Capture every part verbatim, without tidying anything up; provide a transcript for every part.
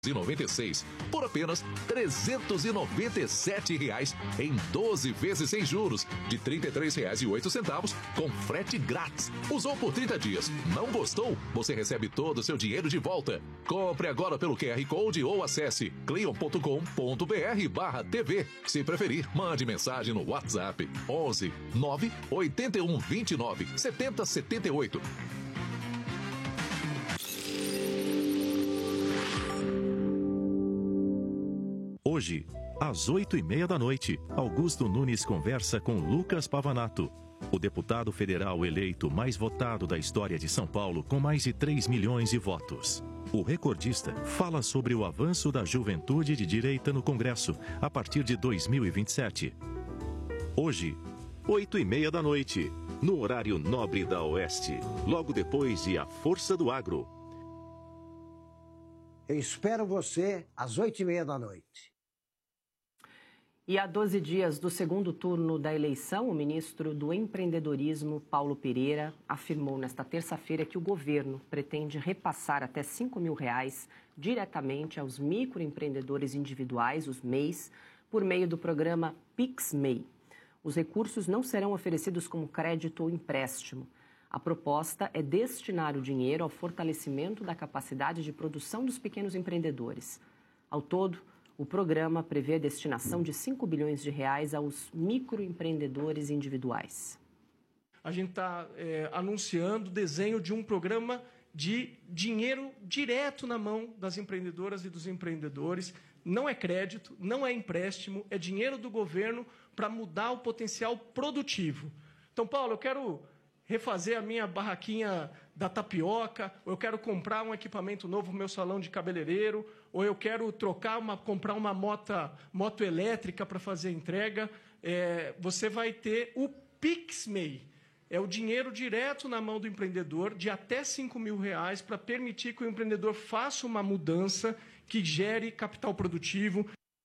e noventa e seis por apenas trezentos e noventa e sete reais em doze vezes sem juros de trinta e três reais e oito centavos com frete grátis. Usou por trinta dias, não gostou? Você recebe todo o seu dinheiro de volta. Compre agora pelo Q R Code ou acesse cleon ponto com ponto br barra T V. Se preferir, mande mensagem no WhatsApp onze nove oito um dois nove sete zero sete oito. Hoje, às oito e meia da noite, Augusto Nunes conversa com Lucas Pavanato, o deputado federal eleito mais votado da história de São Paulo com mais de três milhões de votos. O recordista fala sobre o avanço da juventude de direita no Congresso a partir de dois mil e vinte e sete. Hoje, oito e meia da noite, no horário nobre da Oeste, logo depois de A Força do Agro. Eu espero você às oito e meia da noite. E a doze dias do segundo turno da eleição, o ministro do Empreendedorismo, Paulo Pereira, afirmou nesta terça-feira que o governo pretende repassar até cinco mil reais diretamente aos microempreendedores individuais, os M E Is, por meio do programa PixMEI. Os recursos não serão oferecidos como crédito ou empréstimo. A proposta é destinar o dinheiro ao fortalecimento da capacidade de produção dos pequenos empreendedores. Ao todo, o programa prevê a destinação de cinco bilhões de reais aos microempreendedores individuais. A gente está é, anunciando o desenho de um programa de dinheiro direto na mão das empreendedoras e dos empreendedores. Não é crédito, não é empréstimo, é dinheiro do governo para mudar o potencial produtivo. Então, Paulo, eu quero refazer a minha barraquinha da tapioca, ou eu quero comprar um equipamento novo para o meu salão de cabeleireiro, ou eu quero trocar uma, comprar uma moto, moto elétrica para fazer a entrega, é, você vai ter o PixMEI. É o dinheiro direto na mão do empreendedor, de até cinco mil reais, para permitir que o empreendedor faça uma mudança que gere capital produtivo.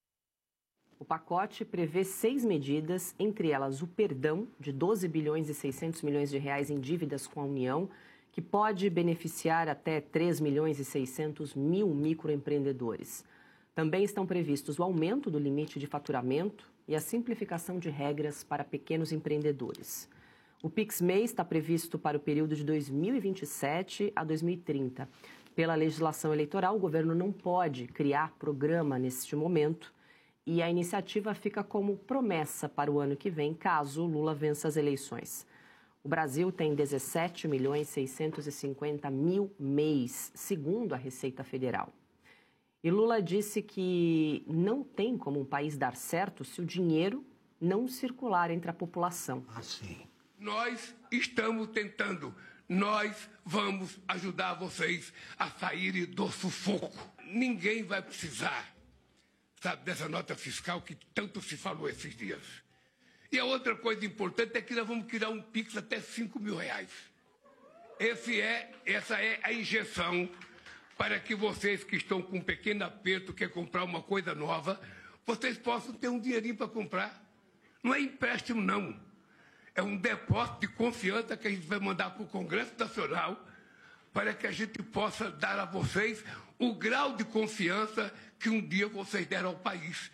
O pacote prevê seis medidas, entre elas o perdão de doze bilhões e seiscentos milhões de reais em dívidas com a União, que pode beneficiar até três milhões e seiscentos mil microempreendedores. Também estão previstos o aumento do limite de faturamento e a simplificação de regras para pequenos empreendedores. O PixMEI está previsto para o período de dois mil e vinte e sete a dois mil e trinta. Pela legislação eleitoral, o governo não pode criar programa neste momento e a iniciativa fica como promessa para o ano que vem, caso Lula vença as eleições. O Brasil tem dezessete milhões seiscentos e cinquenta mil M E Is, segundo a Receita Federal. E Lula disse que não tem como um país dar certo se o dinheiro não circular entre a população. Assim. Nós estamos tentando, nós vamos ajudar vocês a saírem do sufoco. Ninguém vai precisar, sabe, dessa nota fiscal que tanto se falou esses dias. E a outra coisa importante é que nós vamos criar um Pix até cinco mil reais. Esse é, essa é a injeção para que vocês que estão com um pequeno aperto, quer comprar uma coisa nova, vocês possam ter um dinheirinho para comprar. Não é empréstimo, não. É um depósito de confiança que a gente vai mandar para o Congresso Nacional para que a gente possa dar a vocês o grau de confiança que um dia vocês deram ao país.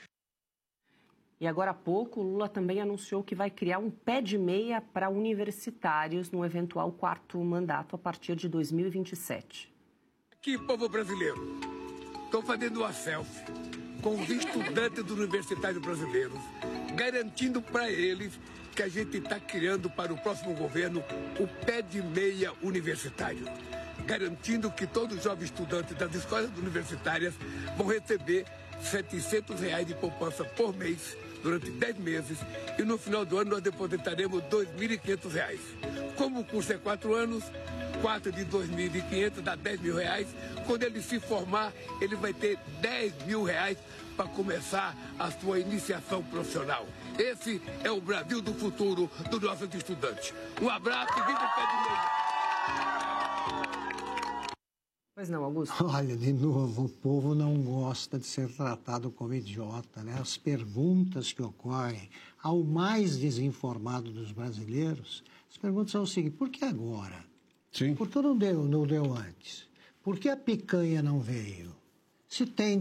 E agora há pouco, o Lula também anunciou que vai criar um pé de meia para universitários no eventual quarto mandato a partir de dois mil e vinte e sete. Aqui, povo brasileiro, estou fazendo uma selfie com os estudantes universitários brasileiros, garantindo para eles que a gente está criando para o próximo governo o pé de meia universitário, garantindo que todos os jovens estudantes das escolas universitárias vão receber setecentos reais de poupança por mês durante dez meses e no final do ano nós depositaremos dois mil e quinhentos reais. Como o curso é quatro anos, quatro de dois mil e quinhentos dá dez mil reais. Quando ele se formar, ele vai ter dez mil reais para começar a sua iniciação profissional. Esse é o Brasil do futuro dos nossos estudantes. Um abraço e viva o pé de meia! Pois não, Augusto? Olha, de novo, o povo não gosta de ser tratado como idiota, né? As perguntas que ocorrem ao mais desinformado dos brasileiros, as perguntas são o seguinte: por que agora? Sim. Por que não deu, não deu antes? Por que a picanha não veio? se tem